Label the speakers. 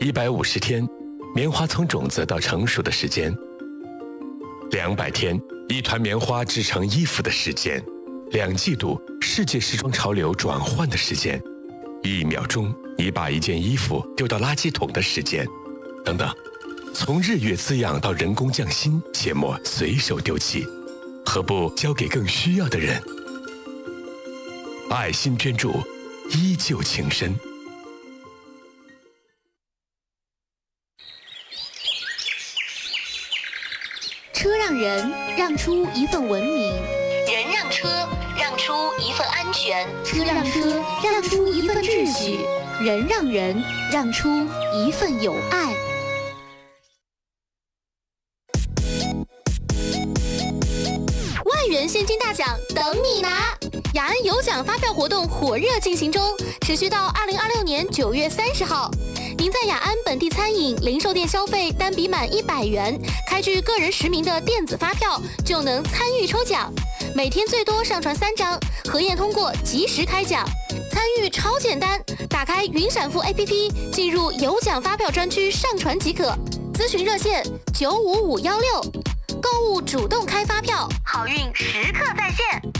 Speaker 1: 150天，棉花从种子到成熟的时间；200天，一团棉花织成衣服的时间；2季度，世界时装潮流转换的时间；1秒钟，你把一件衣服丢到垃圾桶的时间，等等。从日月滋养到人工匠心，切莫随手丢弃，何不交给更需要的人？爱心捐助，依旧情深。
Speaker 2: 车让人让出一份文明，
Speaker 3: 人让车让出一份安全，
Speaker 2: 车让车让出一份秩序，人让人让出一份友爱。
Speaker 3: 万元现金大奖等你拿！雅安有奖发票活动火热进行中，持续到2026年9月30号。您在雅安本地餐饮、零售店消费单笔满100元，开具个人实名的电子发票，就能参与抽奖。每天最多上传3张，核验通过及时开奖。参与超简单，打开云闪付 APP， 进入有奖发票专区上传即可。咨询热线95516，购物主动开发票，好运时刻在线。